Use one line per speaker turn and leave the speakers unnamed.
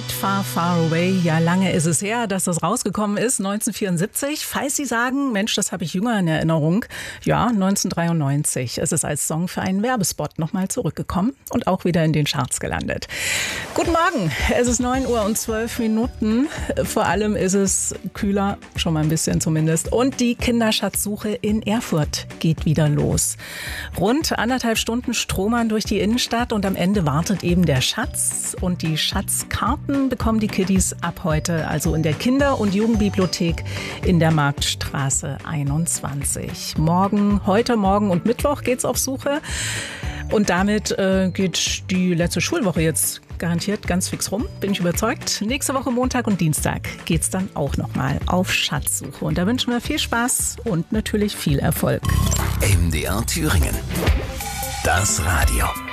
Far, Far Away. Ja, lange ist es her, dass das rausgekommen ist, 1974. Falls Sie sagen, Mensch, das habe ich jünger in Erinnerung. Ja, 1993 ist es als Song für einen Werbespot nochmal zurückgekommen und auch wieder in den Charts gelandet. Guten Morgen, es ist 9:12 Uhr. Vor allem ist es kühler, schon mal ein bisschen zumindest. Und die Kinderschatzsuche in Erfurt geht wieder los. Rund 1,5 Stunden stromern durch die Innenstadt und am Ende wartet eben der Schatz. Und die Schatzkarten bekommen die Kiddies ab heute, also in der Kinder- und Jugendbibliothek in der Marktstraße 21. Heute Morgen und Mittwoch geht's auf Suche. Und damit geht die letzte Schulwoche jetzt garantiert ganz fix rum, bin ich überzeugt. Nächste Woche Montag und Dienstag geht's dann auch nochmal auf Schatzsuche. Und da wünschen wir viel Spaß und natürlich viel Erfolg.
MDR Thüringen. Das Radio.